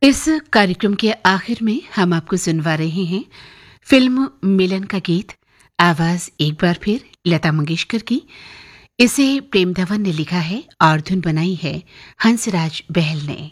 इस कार्यक्रम के आखिर में हम आपको सुनवा रहे हैं फिल्म मिलन का गीत। आवाज एक बार फिर लता मंगेशकर की। इसे प्रेम धवन ने लिखा है और धुन बनाई है हंसराज बहल ने।